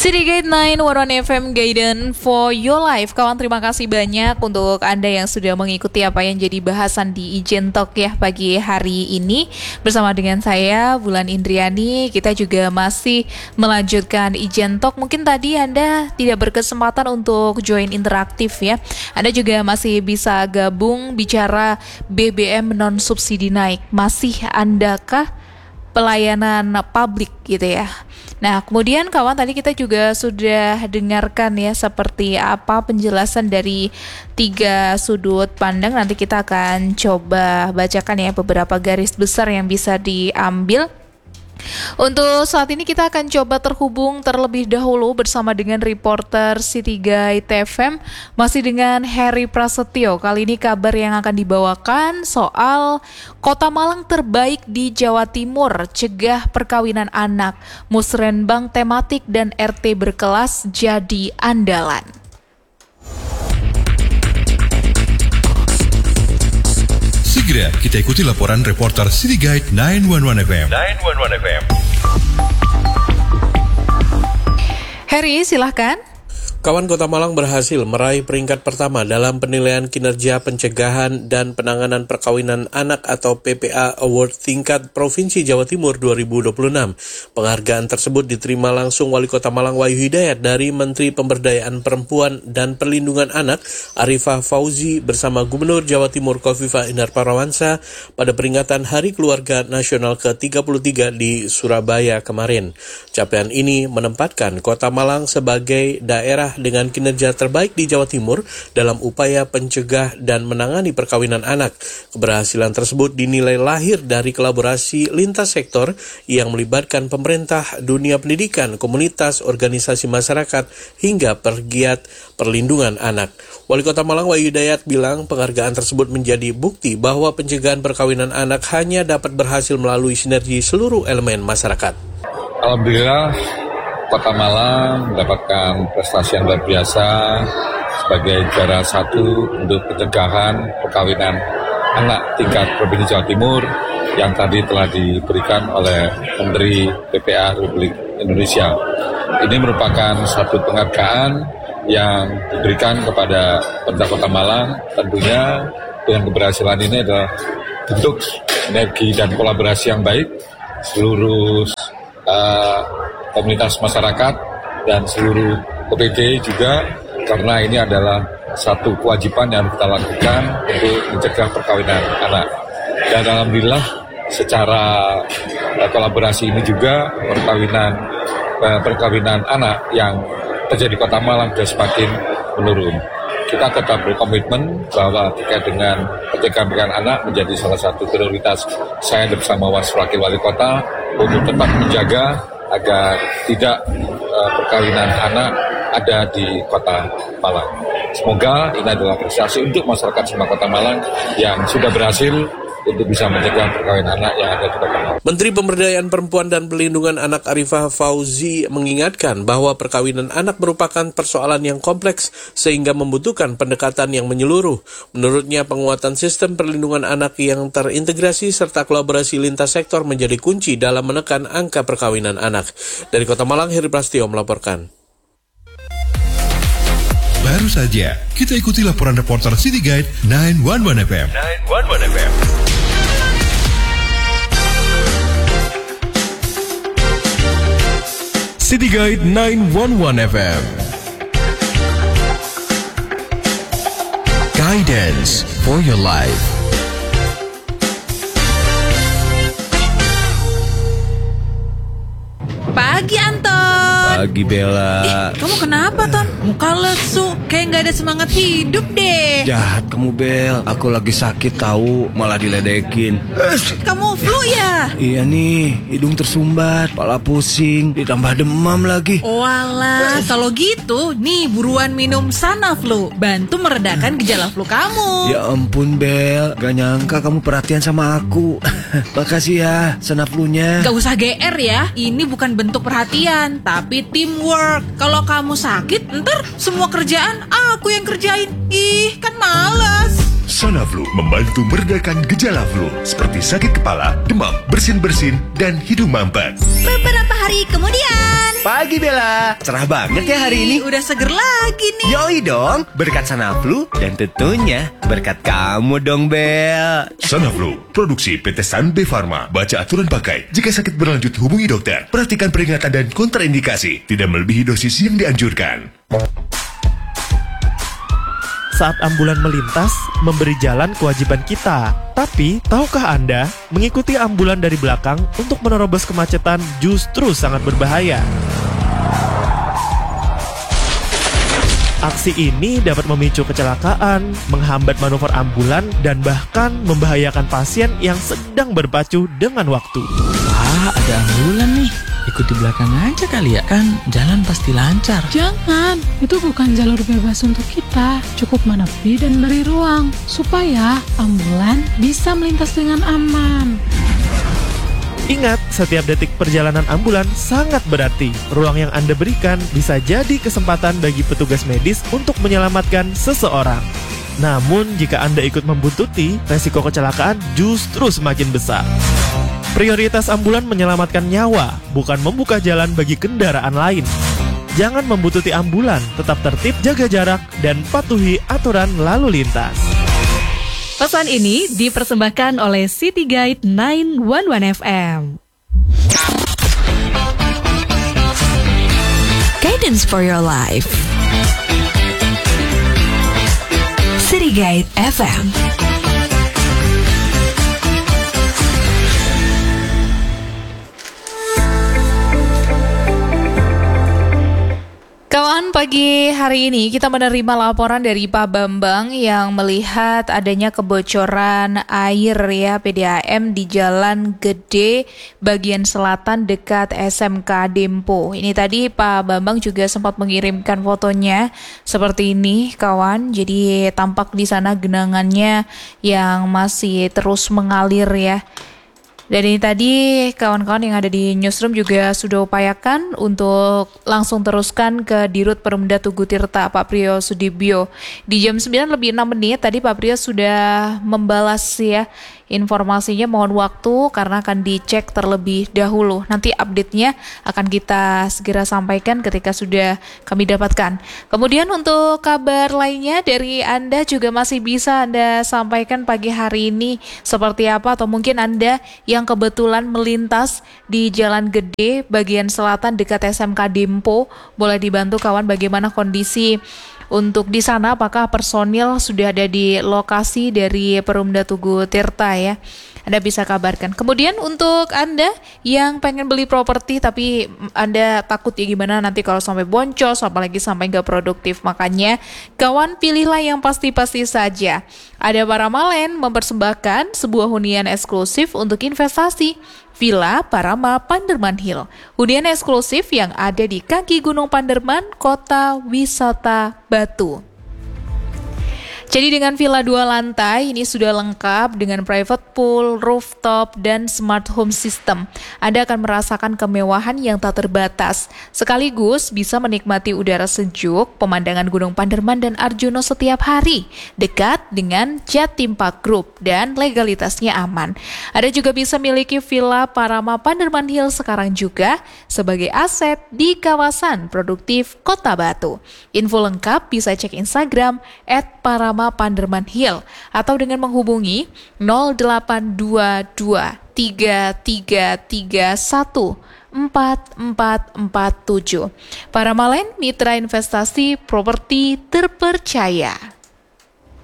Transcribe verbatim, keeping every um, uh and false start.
City Guide sembilan satu satu F M Guidance for Your Life. Kawan, terima kasih banyak untuk Anda yang sudah mengikuti apa yang jadi bahasan di Ijen Talk ya pagi hari ini. Bersama dengan saya, Bulan Indriani, kita juga masih melanjutkan Ijen Talk. Mungkin tadi Anda tidak berkesempatan untuk join interaktif ya. Anda juga masih bisa gabung bicara B B M non-subsidi naik. Masih Andakah pelayanan publik gitu ya. Nah, kemudian kawan, tadi kita juga sudah dengarkan ya seperti apa penjelasan dari tiga sudut pandang. Nanti kita akan coba bacakan ya beberapa garis besar yang bisa diambil. Untuk saat ini kita akan coba terhubung terlebih dahulu bersama dengan reporter City Guide T F M, masih dengan Heri Prasetyo. Kali ini kabar yang akan dibawakan soal Kota Malang terbaik di Jawa Timur, cegah perkawinan anak, musrenbang tematik dan R T berkelas jadi andalan. Segera kita ikuti laporan reporter City Guide sembilan satu satu F M. sembilan satu satu F M. Heri, silahkan. Kawan, Kota Malang berhasil meraih peringkat pertama dalam penilaian kinerja pencegahan dan penanganan perkawinan anak atau P P A Award tingkat Provinsi Jawa Timur dua ribu dua puluh enam. Penghargaan tersebut diterima langsung Wali Kota Malang Wahyu Hidayat dari Menteri Pemberdayaan Perempuan dan Perlindungan Anak Arifah Fauzi bersama Gubernur Jawa Timur Khofifah Indar Parawansa pada peringatan Hari Keluarga Nasional ke tiga puluh tiga di Surabaya kemarin. Capaian ini menempatkan Kota Malang sebagai daerah dengan kinerja terbaik di Jawa Timur dalam upaya pencegah dan menangani perkawinan anak. Keberhasilan tersebut dinilai lahir dari kolaborasi lintas sektor yang melibatkan pemerintah, dunia pendidikan, komunitas, organisasi masyarakat, hingga pegiat perlindungan anak. Wali Kota Malang Wahyu Hidayat bilang penghargaan tersebut menjadi bukti bahwa pencegahan perkawinan anak hanya dapat berhasil melalui sinergi seluruh elemen masyarakat. Alhamdulillah, Kota Malang mendapatkan prestasi yang luar biasa sebagai juara satu untuk pencegahan perkawinan anak tingkat Provinsi Jawa Timur yang tadi telah diberikan oleh Menteri P P A Republik Indonesia. Ini merupakan satu penghargaan yang diberikan kepada pemerintah Kota Malang. Tentunya dengan keberhasilan ini adalah bentuk energi dan kolaborasi yang baik seluruh uh, komunitas masyarakat dan seluruh O P D juga, karena ini adalah satu kewajiban yang kita lakukan untuk mencegah perkawinan anak. Dan alhamdulillah secara uh, kolaborasi ini juga perkawinan uh, perkawinan anak yang terjadi di Kota Malang sudah semakin menurun. Kita tetap berkomitmen bahwa terkait dengan pencegahan perkawinan anak menjadi salah satu prioritas saya bersama Wakil Wali Kota untuk tetap menjaga agar tidak uh, perkawinan anak ada di Kota Malang. Semoga ini adalah prestasi untuk masyarakat semua Kota Malang yang sudah berhasil untuk bisa mencegah perkawinan anak yang ada di Kota Malang. Menteri Pemberdayaan Perempuan dan Perlindungan Anak Arifah Fauzi mengingatkan bahwa perkawinan anak merupakan persoalan yang kompleks sehingga membutuhkan pendekatan yang menyeluruh. Menurutnya, penguatan sistem perlindungan anak yang terintegrasi serta kolaborasi lintas sektor menjadi kunci dalam menekan angka perkawinan anak. Dari Kota Malang, Heri Prasetyo melaporkan. Baru saja kita ikuti laporan reporter City Guide sembilan satu satu F M. sembilan satu satu F M. City Guide sembilan satu satu F M. Guidance for your life. Pagi Anton. Pagi Bella. Eh, kamu kenapa Ton? Muka lesu, kayak nggak ada semangat hidup deh. Jahat kamu Bel, aku lagi sakit tahu, malah diledekin. Eh, kamu flu ya? Iya nih, hidung tersumbat, kepala pusing, ditambah demam lagi. Walah, kalau gitu, nih buruan minum Sanaflu, bantu meredakan gejala flu kamu. Ya ampun Bel, gak nyangka kamu perhatian sama aku. Makasih ya, Sanaflunya. Gak usah G R ya, ini bukan bentuk perhatian, tapi teamwork. Kalau kamu sakit, ntar semua kerjaan aku yang kerjain. Ih, kan malas. Sanaflu membantu meredakan gejala flu seperti sakit kepala, demam, bersin-bersin, dan hidung mampet. Beberapa hari kemudian. Pagi Bella, cerah banget ya hari ini. Udah seger lagi nih. Yoi dong, berkat Sanaflu dan tentunya berkat kamu dong Bel. Sanaflu, produksi P T San B Pharma. Baca aturan pakai. Jika sakit berlanjut hubungi dokter. Perhatikan peringatan dan kontraindikasi. Tidak melebihi dosis yang dianjurkan. Saat ambulan melintas, memberi jalan kewajiban kita. Tapi, tahukah Anda, mengikuti ambulan dari belakang untuk menerobos kemacetan justru sangat berbahaya. Aksi ini dapat memicu kecelakaan, menghambat manuver ambulan, dan bahkan membahayakan pasien yang sedang berpacu dengan waktu. Wah, ada ambulan nih. Ikut di belakang aja kali ya, kan jalan pasti lancar. Jangan, itu bukan jalur bebas untuk kita. Cukup menepi dan beri ruang, supaya ambulan bisa melintas dengan aman. Ingat, setiap detik perjalanan ambulan sangat berarti. Ruang yang Anda berikan bisa jadi kesempatan bagi petugas medis untuk menyelamatkan seseorang. Namun, jika Anda ikut membuntuti, resiko kecelakaan justru semakin besar. Prioritas ambulan menyelamatkan nyawa, bukan membuka jalan bagi kendaraan lain. Jangan membuntuti ambulan, tetap tertib, jaga jarak, dan patuhi aturan lalu lintas. Pesan ini dipersembahkan oleh City Guide sembilan satu satu F M. Guidance for your life. City Guide F M. Kawan, pagi hari ini kita menerima laporan dari Pak Bambang yang melihat adanya kebocoran air ya P D A M di Jalan Gede bagian selatan dekat S M K Dempo. Ini tadi Pak Bambang juga sempat mengirimkan fotonya seperti ini, kawan. Jadi tampak di sana genangannya yang masih terus mengalir ya. Dan ini tadi kawan-kawan yang ada di newsroom juga sudah upayakan untuk langsung teruskan ke Dirut Perumda Tugu Tirta Pak Priyo Sudibyo. Di jam sembilan lebih enam menit tadi Pak Priyo sudah membalas ya informasinya, mohon waktu karena akan dicek terlebih dahulu. Nanti update-nya akan kita segera sampaikan ketika sudah kami dapatkan. Kemudian untuk kabar lainnya dari Anda juga masih bisa Anda sampaikan pagi hari ini seperti apa, atau mungkin Anda yang kebetulan melintas di Jalan Gede bagian selatan dekat S M K Dempo, boleh dibantu kawan bagaimana kondisi untuk di sana, apakah personil sudah ada di lokasi dari Perumda Tugu Tirta ya. Anda bisa kabarkan. Kemudian untuk Anda yang pengen beli properti tapi Anda takut ya gimana nanti kalau sampai boncos, apalagi sampai nggak produktif. Makanya kawan, pilihlah yang pasti-pasti saja. Ada Parama Land mempersembahkan sebuah hunian eksklusif untuk investasi. Villa Parama Panderman Hill, hunian eksklusif yang ada di kaki Gunung Panderman, Kota Wisata Batu. Jadi dengan villa dua lantai ini sudah lengkap dengan private pool, rooftop, dan smart home system. Anda akan merasakan kemewahan yang tak terbatas. Sekaligus bisa menikmati udara sejuk, pemandangan Gunung Panderman dan Arjuna setiap hari. Dekat dengan Jatim Park Group dan legalitasnya aman. Anda juga bisa miliki villa Parama Panderman Hill sekarang juga sebagai aset di kawasan produktif Kota Batu. Info lengkap bisa cek Instagram et parama panderman hill atau dengan menghubungi nol delapan dua dua tiga tiga tiga satu empat empat empat tujuh. Parama Land, mitra investasi properti terpercaya.